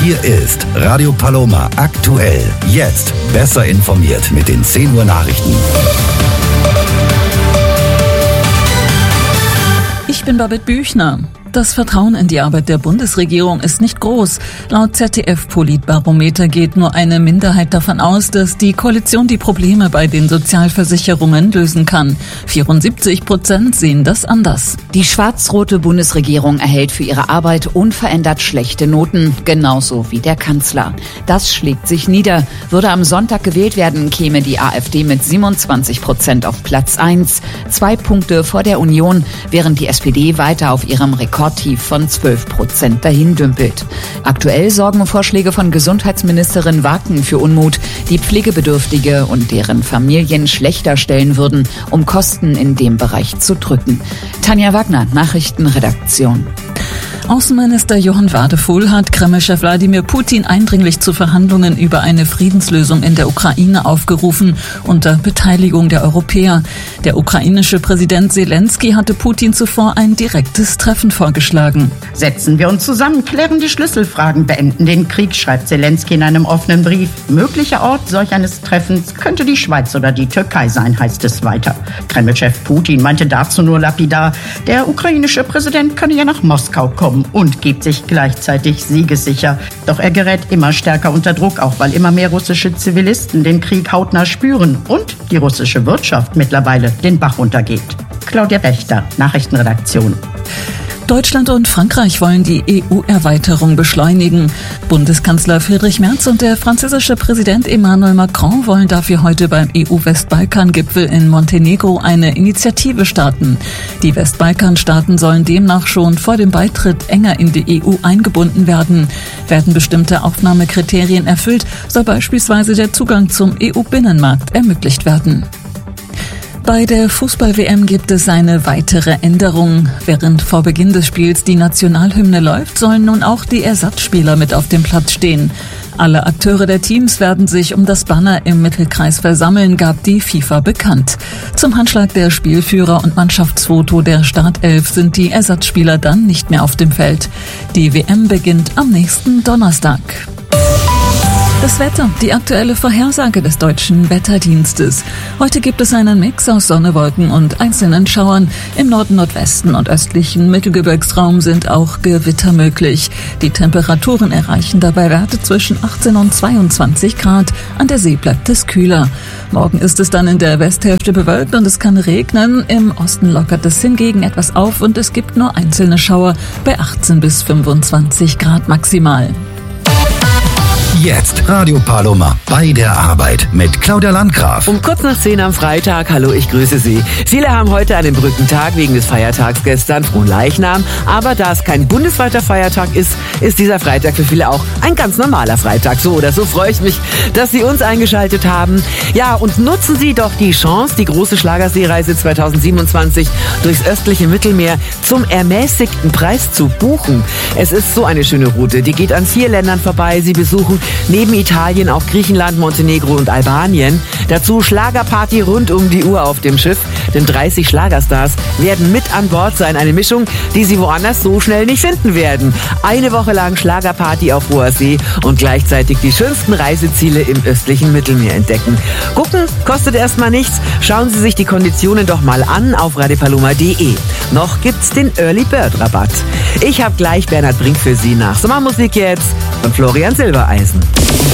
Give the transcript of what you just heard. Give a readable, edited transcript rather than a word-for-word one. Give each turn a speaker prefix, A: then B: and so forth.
A: Hier ist Radio Paloma aktuell. Jetzt besser informiert mit den 10 Uhr Nachrichten.
B: Ich bin Babette Büchner. Das Vertrauen in die Arbeit der Bundesregierung ist nicht groß. Laut ZDF-Politbarometer geht nur eine Minderheit davon aus, dass die Koalition die Probleme bei den Sozialversicherungen lösen kann. 74% sehen das anders.
C: Die schwarz-rote Bundesregierung erhält für ihre Arbeit unverändert schlechte Noten, genauso wie der Kanzler. Das schlägt sich nieder. Würde am Sonntag gewählt werden, käme die AfD mit 27% auf Platz 1, 2 Punkte vor der Union, während die SPD weiter auf ihrem Rekordtief von 12% dahin dümpelt. Aktuell sorgen Vorschläge von Gesundheitsministerin Waken für Unmut, die Pflegebedürftige und deren Familien schlechter stellen würden, um Kosten in dem Bereich zu drücken. Tanja Wagner, Nachrichtenredaktion.
B: Außenminister Johann Wadefuhl hat Kreml-Chef Wladimir Putin eindringlich zu Verhandlungen über eine Friedenslösung in der Ukraine aufgerufen, unter Beteiligung der Europäer. Der ukrainische Präsident Zelensky hatte Putin zuvor ein direktes Treffen vorgeschlagen.
D: Setzen wir uns zusammen, klären die Schlüsselfragen, beenden den Krieg, schreibt Zelensky in einem offenen Brief. Möglicher Ort solch eines Treffens könnte die Schweiz oder die Türkei sein, heißt es weiter. Kreml-Chef Putin meinte dazu nur lapidar, der ukrainische Präsident könne ja nach Moskau kommen und gibt sich gleichzeitig siegessicher. Doch er gerät immer stärker unter Druck, auch weil immer mehr russische Zivilisten den Krieg hautnah spüren und die russische Wirtschaft mittlerweile den Bach runtergeht. Claudia Wächter, Nachrichtenredaktion.
B: Deutschland und Frankreich wollen die EU-Erweiterung beschleunigen. Bundeskanzler Friedrich Merz und der französische Präsident Emmanuel Macron wollen dafür heute beim EU-Westbalkan-Gipfel in Montenegro eine Initiative starten. Die Westbalkan-Staaten sollen demnach schon vor dem Beitritt enger in die EU eingebunden werden. Werden bestimmte Aufnahmekriterien erfüllt, soll beispielsweise der Zugang zum EU-Binnenmarkt ermöglicht werden. Bei der Fußball-WM gibt es eine weitere Änderung. Während vor Beginn des Spiels die Nationalhymne läuft, sollen nun auch die Ersatzspieler mit auf dem Platz stehen. Alle Akteure der Teams werden sich um das Banner im Mittelkreis versammeln, gab die FIFA bekannt. Zum Handschlag der Spielführer und Mannschaftsfoto der Startelf sind die Ersatzspieler dann nicht mehr auf dem Feld. Die WM beginnt am nächsten Donnerstag. Das Wetter, die aktuelle Vorhersage des Deutschen Wetterdienstes. Heute gibt es einen Mix aus Sonne, Wolken und einzelnen Schauern. Im Norden, Nordwesten und östlichen Mittelgebirgsraum sind auch Gewitter möglich. Die Temperaturen erreichen dabei Werte zwischen 18 und 22 Grad. An der See bleibt es kühler. Morgen ist es dann in der Westhälfte bewölkt und es kann regnen. Im Osten lockert es hingegen etwas auf und es gibt nur einzelne Schauer bei 18 bis 25 Grad maximal.
A: Jetzt Radio Paloma bei der Arbeit mit Claudia Landgraf.
E: Um kurz nach 10 am Freitag, hallo, ich grüße Sie. Viele haben heute einen Brückentag wegen des Feiertags gestern, Fronleichnam. Aber da es kein bundesweiter Feiertag ist, ist dieser Freitag für viele auch ein ganz normaler Freitag. So oder so freue ich mich, dass Sie uns eingeschaltet haben. Ja, und nutzen Sie doch die Chance, die große Schlagerseereise 2027 durchs östliche Mittelmeer zum ermäßigten Preis zu buchen. Es ist so eine schöne Route, die geht an 4 Ländern vorbei. Sie besuchen neben Italien auch Griechenland, Montenegro und Albanien. Dazu Schlagerparty rund um die Uhr auf dem Schiff, denn 30 Schlagerstars werden mit an Bord sein. Eine Mischung, die Sie woanders so schnell nicht finden werden. Eine Woche lang Schlagerparty auf hoher See und gleichzeitig die schönsten Reiseziele im östlichen Mittelmeer entdecken. Gucken kostet erstmal nichts. Schauen Sie sich die Konditionen doch mal an auf radiopaloma.de. Noch gibt's den Early Bird Rabatt. Ich habe gleich Bernhard Brink für Sie nach Sommermusik jetzt von Florian Silbereisen.